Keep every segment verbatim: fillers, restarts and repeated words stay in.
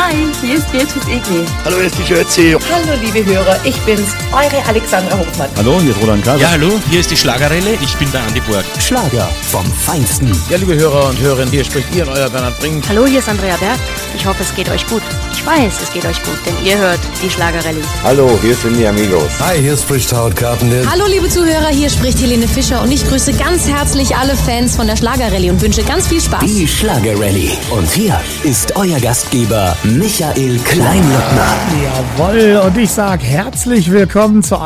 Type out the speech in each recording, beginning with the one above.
Hi, hier ist Beatrice Egli. Hallo, hier ist die Jötzi. Hallo, liebe Hörer, ich bin's, eure Alexandra Hofmann. Hallo, hier ist Roland Kaiser. Ja, hallo, hier ist die Schlagerrelle. Ich bin der Andi Borg. Schlager vom Feinsten. Ja, liebe Hörer und Hörerinnen, hier spricht Ihr euer Bernhard Brink. Hallo, hier ist Andrea Berg. Ich hoffe, es geht euch gut. Ich weiß, es geht euch gut, denn ihr hört die Schlagerrelle. Hallo, hier sind die Amigos. Hi, hier spricht Howard Carpenter. Hallo, liebe Zuhörer, hier spricht Helene Fischer und ich grüße ganz herzlich alle Fans von der Schlagerrelle und wünsche ganz viel Spaß. Die Schlagerrelle. Und hier ist euer Gastgeber Michael Kleinlöckner. Jawohl, und ich sage herzlich willkommen zur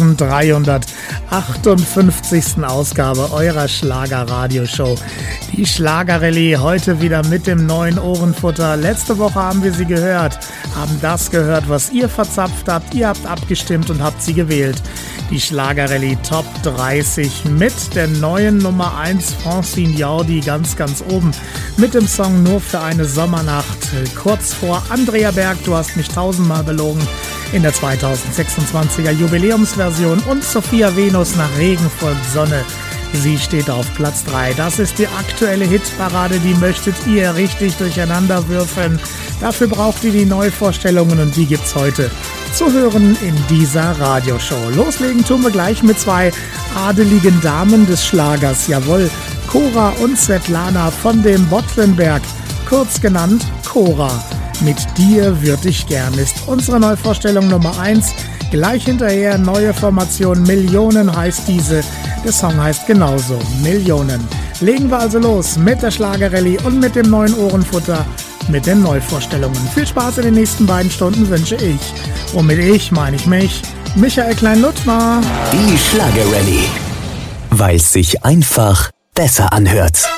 eintausenddreihundertachtundfünfzigsten Ausgabe eurer Schlager-Radio-Show. Die Schlagerrelle heute wieder mit dem neuen Ohrenfutter. Letzte Woche haben wir sie gehört, haben das gehört, was ihr verzapft habt. Ihr habt abgestimmt und habt sie gewählt. Die Schlagerrelle Top dreißig mit der neuen Nummer eins Francine Jordi ganz, ganz oben. Mit dem Song Nur für eine Sommernacht. Kurz vor Andrea Berg, du hast mich tausendmal belogen, in der zweitausendsechsundzwanziger Jubiläumsversion. Und Sophia Venus nach Regen folgt Sonne. Sie steht auf Platz drei. Das ist die aktuelle Hitparade, die möchtet ihr richtig durcheinander würfeln. Dafür braucht ihr die Neuvorstellungen und die gibt's heute zu hören in dieser Radioshow. Loslegen tun wir gleich mit zwei adeligen Damen des Schlagers. Jawohl, Cora und Svetlana von dem Bottlenberg, kurz genannt Cora. Mit dir würde ich gern ist unsere Neuvorstellung Nummer eins. Gleich hinterher neue Formation Millionen heißt diese. Der Song heißt genauso, Millionen. Legen wir also los mit der Schlagerrelle und mit dem neuen Ohrenfutter, mit den Neuvorstellungen. Viel Spaß in den nächsten beiden Stunden wünsche ich. Und mit ich meine ich mich, Michael Klein-Luttmer. Die Schlagerrelle, weil es sich einfach besser anhört.